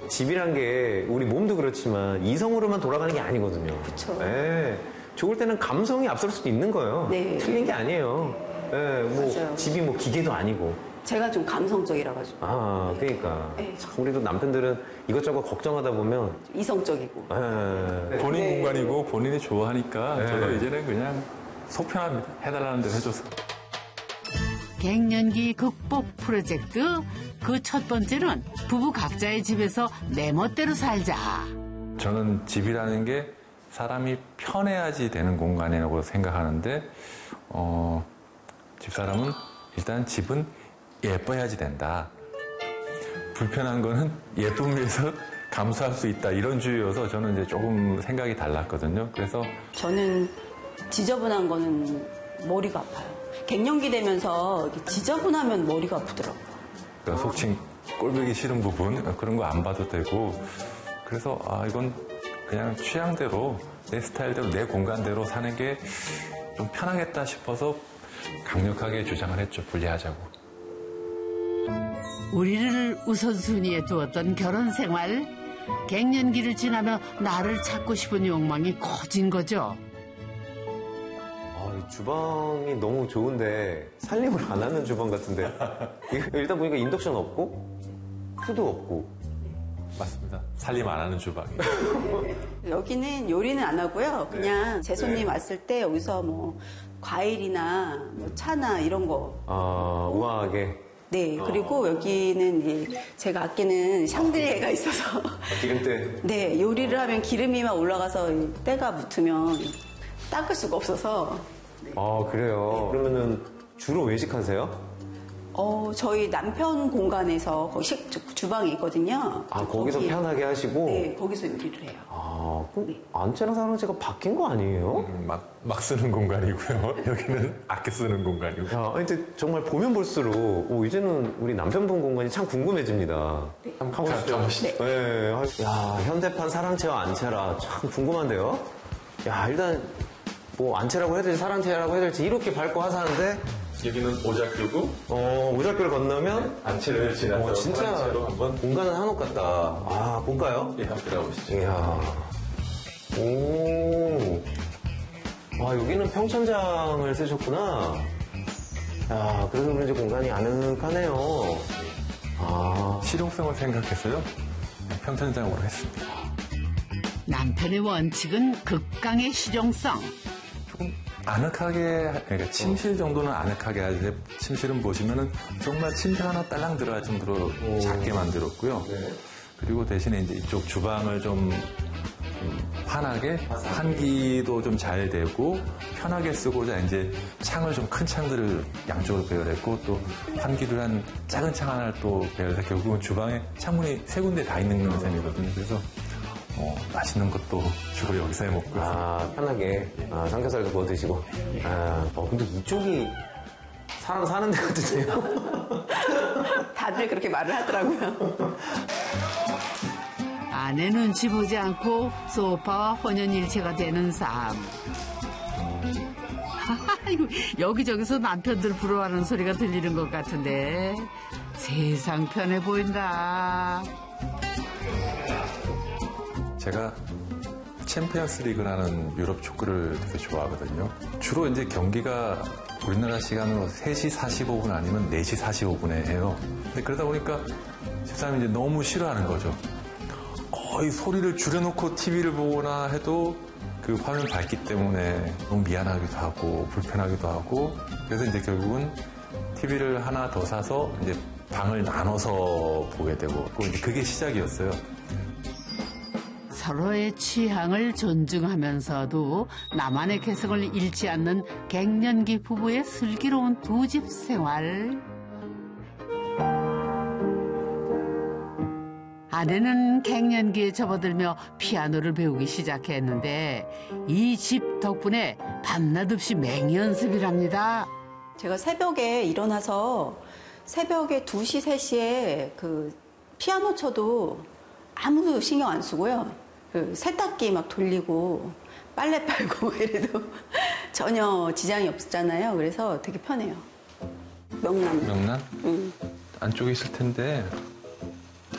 집이란 게 우리 몸도 그렇지만 이성으로만 돌아가는 게 아니거든요. 그쵸. 네. 좋을 때는 감성이 앞설 수도 있는 거예요. 네. 틀린 게 아니에요. 네, 뭐 맞아요. 집이 뭐 기계도 아니고. 제가 좀 감성적이라 가지고. 아, 그러니까. 네. 참 우리도 남편들은 이것저것 걱정하다 보면 이성적이고. 네. 본인 네. 공간이고 본인이 좋아하니까 네. 저도 이제는 그냥 속 편합니다. 해달라는 대로 해줘서. 갱년기 극복 프로젝트 그 첫 번째는 부부 각자의 집에서 내 멋대로 살자. 저는 집이라는 게 사람이 편해야지 되는 공간이라고 생각하는데 집사람은 일단 집은 예뻐야지 된다. 불편한 거는 예쁨 위해서 감수할 수 있다. 이런 주의여서 저는 이제 조금 생각이 달랐거든요. 그래서 저는 지저분한 거는 머리가 아파요. 갱년기 되면서 이렇게 지저분하면 머리가 아프더라고요. 그러니까 속칭 꼴보기 싫은 부분 그런 거 안 봐도 되고 그래서 이건 그냥 취향대로 내 스타일대로 내 공간대로 사는 게 좀 편하겠다 싶어서 강력하게 주장을 했죠. 분리하자고. 우리를 우선순위에 두었던 결혼 생활. 갱년기를 지나며 나를 찾고 싶은 욕망이 커진 거죠. 이 주방이 너무 좋은데 살림을 안 하는 주방 같은데. 일단 보니까 인덕션 없고 푸드 없고. 맞습니다. 살림 안 하는 주방이에요. 여기는 요리는 안 하고요. 그냥 제 손님 왔을 때 여기서 뭐 과일이나 뭐 차나 이런 거. 우아하게. 네, 그리고 여기는 이제 제가 아끼는 샹들리에가 있어서. 기름때. 네, 요리를 하면 기름이 막 올라가서 때가 붙으면 닦을 수가 없어서. 그래요. 그러면은 주로 외식하세요? 저희 남편 공간에서 거기 주방이 있거든요. 거기서 편하게 하시고? 네, 거기서 요리를 해요. 그럼 네. 안채랑 사랑채가 바뀐 거 아니에요? 막 쓰는 공간이고요. 여기는 아껴 쓰는 공간이고. 야, 근데 정말 보면 볼수록 이제는 우리 남편분 공간이 참 궁금해집니다. 네. 한번 가보시죠. 네. 야, 현대판 사랑채와 안채라 참 궁금한데요? 야, 일단 뭐 안채라고 해야 될지 사랑채라고 해야 될지 이렇게 밟고 하사는데 여기는 오작교고 오작교를 건너면 안채를 지나서 진짜 사랑채로 한번 공간은 한옥 같다. 볼까요? 한번 들어보시죠. 이야. 여기는 평천장을 쓰셨구나. 야, 그래서 그런지 공간이 아늑하네요. 실용성을 생각해서요. 평천장으로 했습니다. 남편의 원칙은 극강의 실용성. 조금 아늑하게, 그러니까 침실 정도는 아늑하게 하지. 침실은 보시면은 정말 침대 하나 딸랑 들어갈 정도로 작게 만들었고요. 네. 그리고 대신에 이제 이쪽 주방을 좀 환하게, 환기도 좀 잘 되고, 편하게 쓰고자 이제 창을 좀 큰 창들을 양쪽으로 배열했고, 또 환기를 한 작은 창 하나를 또 배열해서 결국은 주방에 창문이 세 군데 다 있는 셈이거든요. 그래서 맛있는 것도 주로 여기서 해 먹고요. 편하게. 삼겹살도 구워 드시고. 근데 이쪽이 사람 사는 데 같으세요? 다들 그렇게 말을 하더라고요. 아내 눈치 보지 않고 소파와 혼연일체가 되는 삶. 여기저기서 남편들 부러워하는 소리가 들리는 것 같은데 세상 편해 보인다. 제가 챔피언스 리그라는 유럽 축구를 되게 좋아하거든요. 주로 이제 경기가 우리나라 시간으로 3시 45분 아니면 4시 45분에 해요. 근데 그러다 보니까 집사람이 이제 너무 싫어하는 거죠. 거의 소리를 줄여놓고 TV를 보거나 해도 그 화면 밝기 때문에 너무 미안하기도 하고 불편하기도 하고 그래서 이제 결국은 TV를 하나 더 사서 이제 방을 나눠서 보게 되고 이제 그게 시작이었어요. 서로의 취향을 존중하면서도 나만의 개성을 잃지 않는 갱년기 부부의 슬기로운 두 집 생활. 아내는 갱년기에 접어들며 피아노를 배우기 시작했는데 이 집 덕분에 밤낮 없이 맹연습이랍니다. 제가 새벽에 일어나서 새벽에 2시, 3시에 그 피아노 쳐도 아무도 신경 안 쓰고요. 그 세탁기 막 돌리고 빨래 빨고 이래도 전혀 지장이 없잖아요. 그래서 되게 편해요. 명란. 명란? 안쪽에 있을 텐데